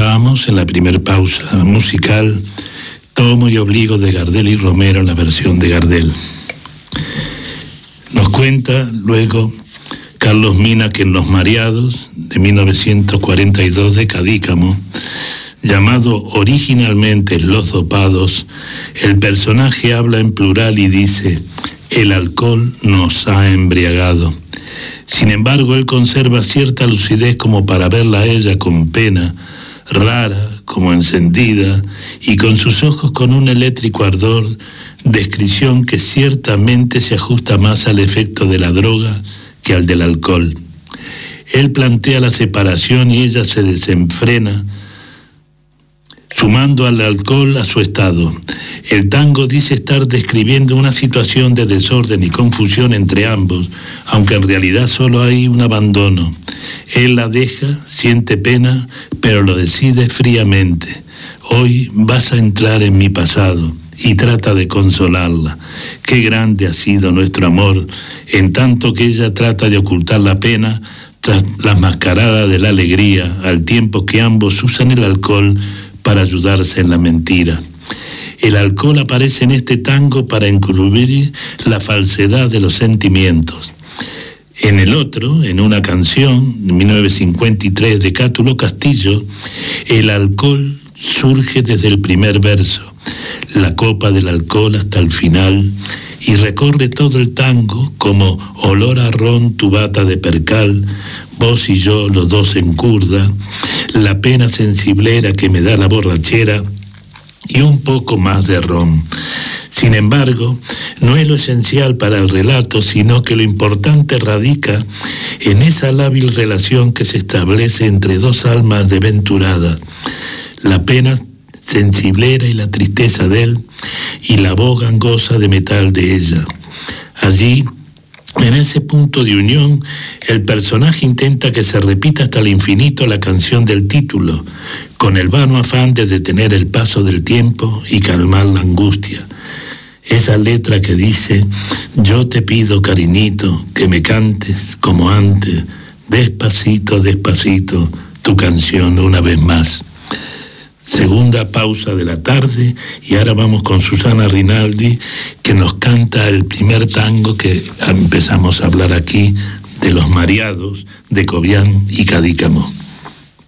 escuchábamos en la primer pausa musical Tomo y Obligo de Gardel y Romero en la versión de Gardel. Nos cuenta luego Carlos Mina que en Los Mareados de 1942 de Cadícamo, llamado originalmente Los Dopados, el personaje habla en plural y dice: el alcohol nos ha embriagado. Sin embargo, él conserva cierta lucidez como para verla a ella con pena, rara, como encendida, y con sus ojos con un eléctrico ardor, descripción que ciertamente se ajusta más al efecto de la droga que al del alcohol. Él plantea la separación y ella se desenfrena, sumando al alcohol a su estado. El tango dice estar describiendo una situación de desorden y confusión entre ambos, aunque en realidad solo hay un abandono. Él la deja, siente pena, pero lo decide fríamente. Hoy vas a entrar en mi pasado, y trata de consolarla. Qué grande ha sido nuestro amor, en tanto que ella trata de ocultar la pena tras la mascarada de la alegría, al tiempo que ambos usan el alcohol para ayudarse en la mentira. El alcohol aparece en este tango para encubrir la falsedad de los sentimientos. En el otro, en una canción de 1953 de Cátulo Castillo, el alcohol surge desde el primer verso, la copa del alcohol hasta el final, y recorre todo el tango como olor a ron tu bata de percal, vos y yo los dos en curda, la pena sensiblera que me da la borrachera y un poco más de ron. Sin embargo, no es lo esencial para el relato, sino que lo importante radica en esa lábil relación que se establece entre dos almas desventuradas, la pena sensiblera y la tristeza de él, y la voz gangosa de metal de ella. Allí, en ese punto de unión, el personaje intenta que se repita hasta el infinito la canción del título, con el vano afán de detener el paso del tiempo y calmar la angustia. Esa letra que dice: yo te pido, cariñito, que me cantes como antes, despacito, despacito, tu canción una vez más. Segunda pausa de la tarde, y ahora vamos con Susana Rinaldi, que nos canta el primer tango que empezamos a hablar aquí, de Los Mareados de Cobián y Cadícamo.